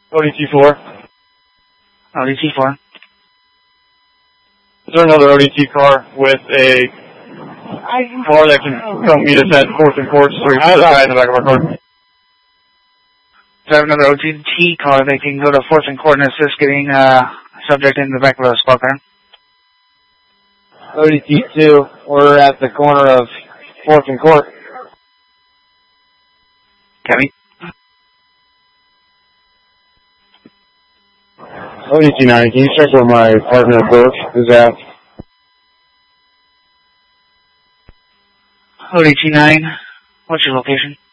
ODT4. ODT4. Is there another ODT car with a car that can come meet us at 4th and Court? So we have a guy in the back of our car. Do I have another ODT car that can go to 4th and Court and assist getting subject in the back of the squad car? ODT2, we're at the corner of 4th and Court. Copy. ODT9, can you check where my partner Burke is at? ODT9, what's your location?